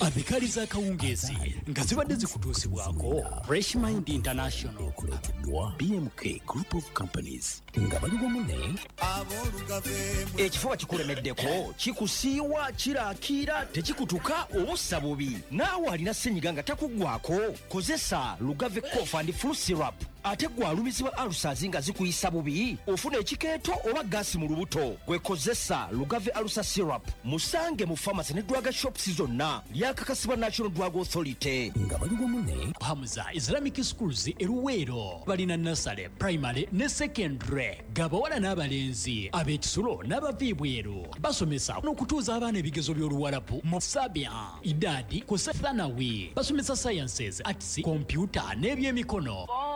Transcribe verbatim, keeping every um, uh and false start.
abikaliza akawungeezi nga zibadde zikutuusibwako Fresh Mind International B M K Group of Companies nga bali wamu ne ekifuba kikulemeddeko kikusiiwa kiraakira tekikutuka obussa bubi naawe alina ssenyiga nga takuggwako kozesa Lugave Cough and Flu Syrup ate gwe alumizibwa alusazi nga zikuyisa bubi ofuna ekikeeto oba gaasi mu lubuto gwekozesa Lugave Alusa Syrup musange mu pharmacy ne drug shops zonna lyakakasibwa National Drug Authority nga bali wamu ne Hamza Islamic Schools eruweero balina nursery primary ne secondary gabawala n'abalenzi ab'ekisulo n'abaviibweru basomesa n'okutuuza abaana ebigezo by'oluwalabu mu Sabia Idadi ku Thanawi basomesa sciences arts computer n'ebyemikono